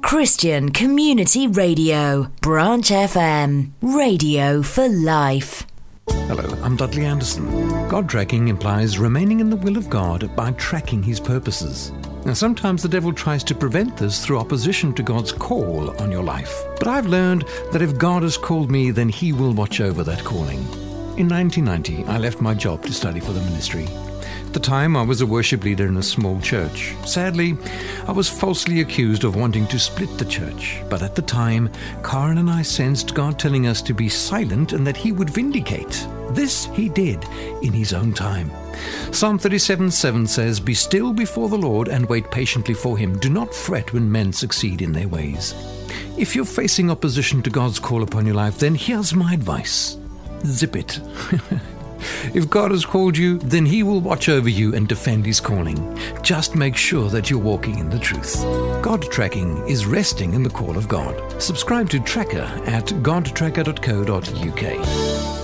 Christian Community Radio, Branch FM, radio for life. Hello, I'm Dudley Anderson. God tracking implies remaining in the will of God by tracking his purposes. Now, sometimes the devil tries to prevent this through opposition to God's call on your life. But I've learned that if God has called me, then he will watch over that calling. In 1990, I left my job to study for the ministry. At the time, I was a worship leader in a small church. Sadly, I was falsely accused of wanting to split the church. But at the time, Karen and I sensed God telling us to be silent and that he would vindicate. This he did in his own time. Psalm 37:7 says, "Be still before the Lord and wait patiently for him. Do not fret when men succeed in their ways." If you're facing opposition to God's call upon your life, then here's my advice. Zip it. If God has called you, then he will watch over you and defend his calling. Just make sure that you're walking in the truth. God tracking is resting in the call of God. Subscribe to Tracker at godtracker.co.uk.